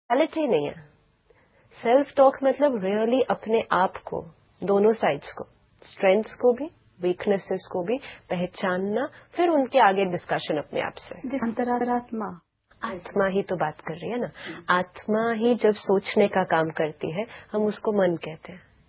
Quality नहीं है। Self talk मतलब रियली अपने आप को, दोनों साइड्स को, स्ट्रेंथ्स को भी, वीकनेसेस को भी पहचानना, फिर उनके आगे डिस्कशन अपने आप से। अंतरात्मा, आत्मा ही तो बात कर रही है ना। आत्मा ही जब सोचने का काम करती है, हम उसको मन कहते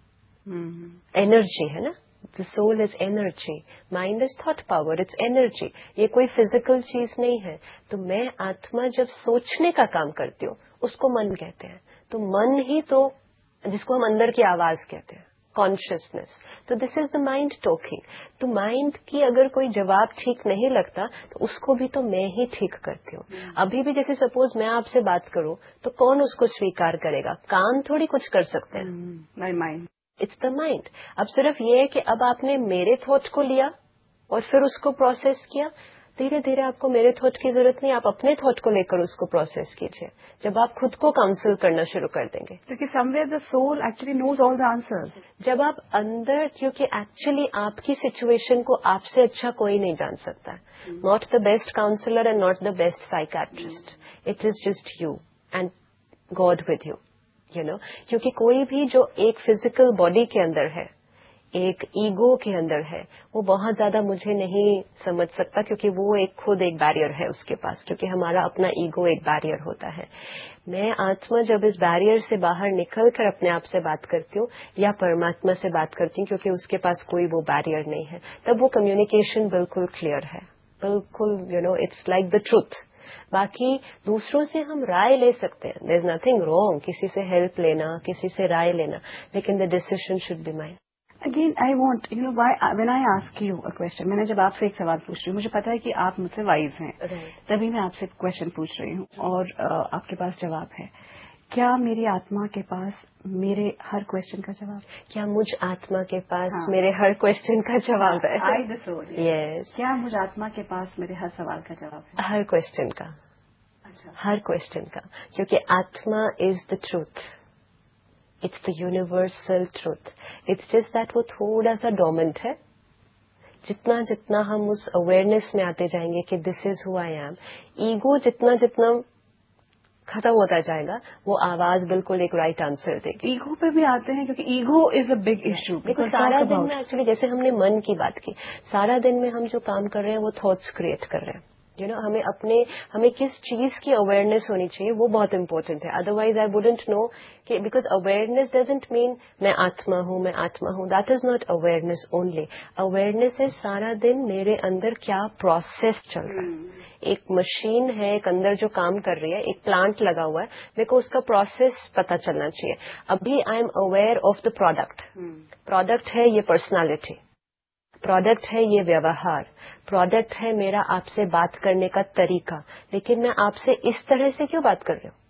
हैं। एनर्जी है ना, the soul is energy, mind is thought power, it's energy. ये कोई फिजिकल चीज नहीं है। तो मैं आत्मा जब सोचने का काम करती हूँ, उसको मन कहते हैं। तो मन ही तो, जिसको हम अंदर की आवाज कहते हैं, कॉन्शियसनेस, तो this is the mind talking. तो माइंड की अगर कोई जवाब ठीक नहीं लगता, तो उसको भी तो मैं ही ठीक करती हूँ। अभी भी जैसे सपोज मैं आपसे बात करूं, तो कौन उसको स्वीकार करेगा? कान थोड़ी कुछ कर सकते हैं। My mind, it's the mind. अब सिर्फ ये है कि अब आपने मेरे थॉट को लिया और फिर उसको प्रोसेस किया। धीरे धीरे आपको मेरे थॉट की जरूरत नहीं, आप अपने थॉट को लेकर उसको प्रोसेस कीजिए। जब आप खुद को काउंसिल करना शुरू कर देंगे, क्योंकि somewhere the soul actually knows all the answers. जब आप अंदर, क्योंकि एक्चुअली आपकी सिचुएशन को आपसे अच्छा कोई नहीं जान सकता। Not the best counsellor and not the best psychiatrist, it is just you and God with you, you know. क्योंकि कोई भी जो एक फिजिकल बॉडी के अंदर है, एक ईगो के अंदर है, वो बहुत ज्यादा मुझे नहीं समझ सकता, क्योंकि वो एक खुद एक बैरियर है उसके पास, क्योंकि हमारा अपना ईगो एक बैरियर होता है। मैं आत्मा जब इस बैरियर से बाहर निकल कर अपने आप से बात करती हूँ या परमात्मा से बात करती हूँ, क्योंकि उसके पास कोई वो बैरियर नहीं है, तब वो कम्युनिकेशन बिल्कुल क्लियर है, बिल्कुल, you know, it's like the truth. बाकी दूसरों से हम राय ले सकते हैं, देयर इज नथिंग रॉन्ग किसी से हेल्प लेना, किसी से राय लेना, लेकिन the decision should be mine. Again, I want, you know, why when I ask you a question, मैंने जब आपसे एक सवाल पूछ रही हूँ, मुझे पता है कि आप मुझसे वाइज हैं, तभी मैं आपसे क्वेश्चन पूछ रही हूँ और आपके पास जवाब है। क्या मेरी आत्मा के पास मेरे हर क्वेश्चन का जवाब? क्या मुझ आत्मा के पास मेरे हर क्वेश्चन का जवाब है? I the soul, yes. क्या मुझ आत्मा के पास मेरे हर सवाल का जवाब है? हर क्वेश्चन का। अच्छा, हर क्वेश्चन का, क्योंकि आत्मा is the truth, it's the universal truth. It's just that वो थोड़ा सा डोमेंट है। जितना जितना हम उस अवेयरनेस में आते जाएंगे कि this is who I am, ego जितना जितना खत्म होता जाएगा, वो आवाज बिल्कुल एक राइट आंसर देगी। ईगो पे भी आते हैं, क्योंकि ego is a big issue. देखो, सारा दिन में एक्चुअली, जैसे हमने मन की बात की, सारा दिन में हम जो काम कर रहे हैं वो थॉट्स क्रिएट कर रहे हैं। यू नो, हमें किस चीज की अवेयरनेस होनी चाहिए, वो बहुत इंपॉर्टेंट है। अदरवाइज आई वुडंट नो कि, बिकॉज अवेयरनेस डजंट मीन मैं आत्मा हूं, मैं आत्मा हूं। That is not awareness only. Awareness है सारा दिन मेरे अंदर क्या प्रोसेस चल रहा है। एक मशीन है, एक अंदर जो काम कर रही है, एक प्लांट लगा हुआ है, मेरे को उसका प्रोसेस पता चलना चाहिए। अभी I am aware of the product. Product है ये पर्सनालिटी, प्रोडक्ट है ये व्यवहार, प्रोडक्ट है मेरा आपसे बात करने का तरीका। लेकिन मैं आपसे इस तरह से क्यों बात कर रही हूँ?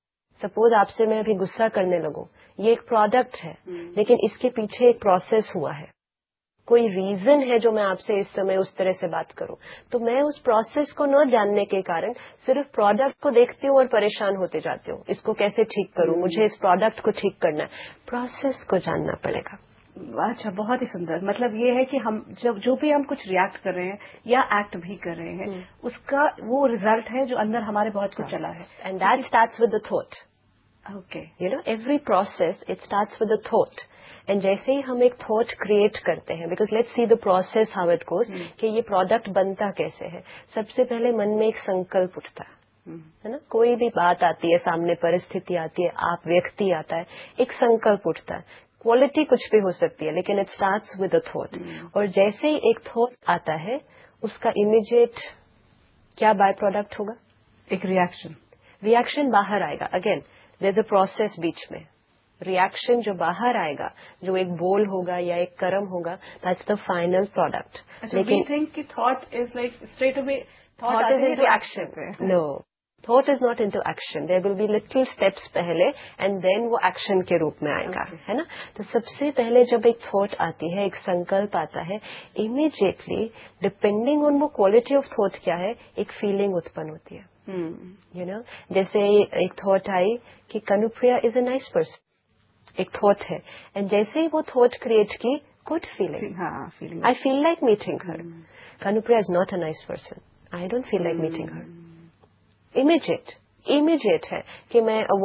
सपोज आपसे मैं अभी गुस्सा करने लगूं, ये एक प्रोडक्ट है, लेकिन इसके पीछे एक प्रोसेस हुआ है, कोई रीजन है जो मैं आपसे इस समय उस तरह से बात करूं। तो मैं उस प्रोसेस को न जानने के कारण सिर्फ प्रोडक्ट को देखती हूँ और परेशान होते जाती हूँ, इसको कैसे ठीक करूं, मुझे इस प्रोडक्ट को ठीक करना है। प्रोसेस को जानना पड़ेगा। अच्छा, बहुत ही सुंदर। मतलब ये है कि हम जो भी हम कुछ रिएक्ट कर रहे हैं या एक्ट भी कर रहे हैं, उसका वो रिजल्ट है जो अंदर हमारे बहुत कुछ चला है। And that starts with the thought. Okay, you know, every process it starts with the thought. And जैसे ही हम एक थॉट क्रिएट करते हैं, because let's see the process how it goes, कि ये प्रोडक्ट बनता कैसे है। सबसे पहले मन में एक संकल्प उठता है ना। कोई भी बात आती है सामने, परिस्थिति आती है, आप व्यक्ति आता है, एक संकल्प उठता है। क्वालिटी कुछ भी हो सकती है, लेकिन it starts with a thought. और जैसे ही एक थॉट आता है, उसका इमीडिएट क्या बाय प्रोडक्ट होगा? एक रिएक्शन। रिएक्शन बाहर आएगा। Again there is a process बीच में। रिएक्शन जो बाहर आएगा, जो एक बोल होगा या एक कर्म होगा, दैट्स द फाइनल प्रोडक्ट। लेकिन वी थिंक कि thought is like straight away, thought is into action. No, thought is not into action. There will be little steps पहले एंड देन वो एक्शन के रूप में आएगा, है ना। तो सबसे पहले जब एक थॉट आती है, एक संकल्प आता है, इमीडिएटली डिपेंडिंग ऑन वो क्वालिटी ऑफ थॉट क्या है, एक फीलिंग उत्पन्न होती है। यू नो, जैसे एक थॉट आई कि Kanupriya is a nice person, एक थॉट है, एंड जैसे ही वो थॉट क्रिएट की, good feeling, I feel like meeting her. Kanupriya is not a nice person, I don't feel like meeting her. Immediate है कि मैं